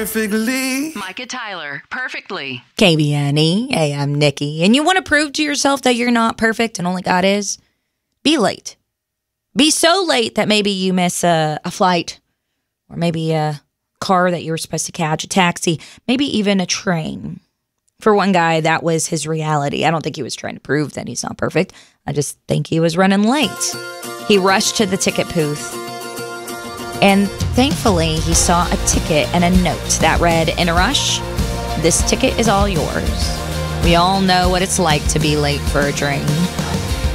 perfectly. Micah Tyler, perfectly. KBNE. Hey, I'm Nikki. And you want to prove to yourself that you're not perfect and only God is? Be late. Be so late that maybe you miss a flight, or maybe a car that you were supposed to catch, a taxi, maybe even a train. For one guy, that was his reality. I don't think he was trying to prove that he's not perfect. I just think he was running late. He rushed to the ticket booth. And thankfully, he saw a ticket and a note that read, "In a rush, this ticket is all yours." We all know what it's like to be late for a train.